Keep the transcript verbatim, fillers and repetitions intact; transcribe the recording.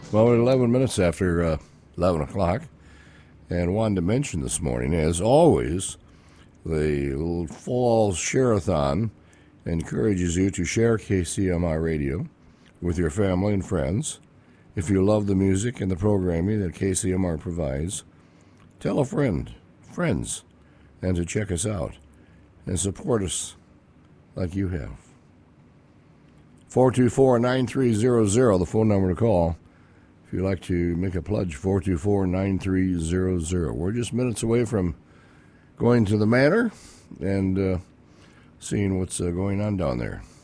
Well, we're eleven minutes after uh, eleven o'clock, and wanted to mention this morning, as always, the little fall share-a-thon encourages you to share K C M R Radio with your family and friends. If you love the music and the programming that K C M R provides, tell a friend, friends, and to check us out and support us like you have. four two four, nine three zero zero, the phone number to call. If you'd like to make a pledge, four two four, nine three zero zero. We're just minutes away from going to the manor and uh, seeing what's uh, going on down there.